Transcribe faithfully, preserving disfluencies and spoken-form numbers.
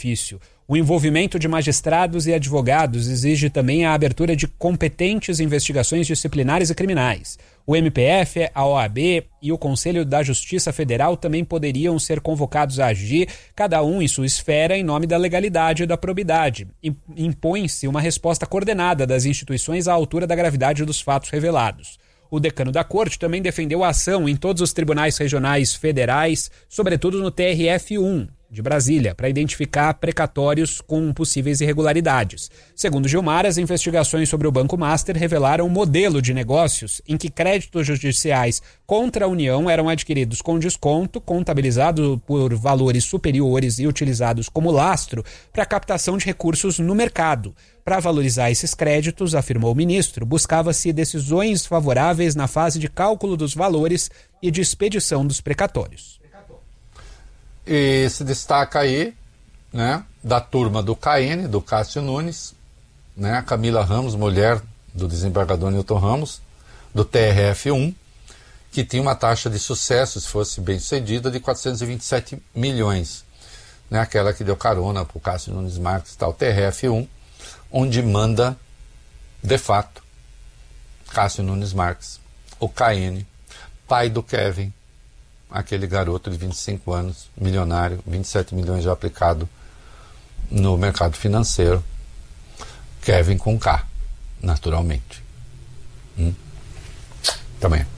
ofício. O envolvimento de magistrados e advogados exige também a abertura de competentes investigações disciplinares e criminais. O M P F, a O A B e o Conselho da Justiça Federal também poderiam ser convocados a agir, cada um em sua esfera, em nome da legalidade e da probidade. Impõe-se uma resposta coordenada das instituições à altura da gravidade dos fatos revelados. O decano da Corte também defendeu a ação em todos os tribunais regionais federais, sobretudo no T R F um de Brasília, para identificar precatórios com possíveis irregularidades. Segundo Gilmar, as investigações sobre o Banco Master revelaram um modelo de negócios em que créditos judiciais contra a União eram adquiridos com desconto, contabilizados por valores superiores e utilizados como lastro para a captação de recursos no mercado. Para valorizar esses créditos, afirmou o ministro, buscava-se decisões favoráveis na fase de cálculo dos valores e de expedição dos precatórios. E se destaca aí, né, da turma do K N, do Cássio Nunes, né, a Camila Ramos, mulher do desembargador Newton Ramos, do T R F um, que tinha uma taxa de sucesso, se fosse bem sucedida, de quatrocentos e vinte e sete milhões. Né, aquela que deu carona para o Cássio Nunes Marques e tal, T R F um, onde manda, de fato, Cássio Nunes Marques, o K N, pai do Kevin, aquele garoto de vinte e cinco anos, milionário, vinte e sete milhões já aplicado no mercado financeiro. Kevin com K, naturalmente. Hum? Também.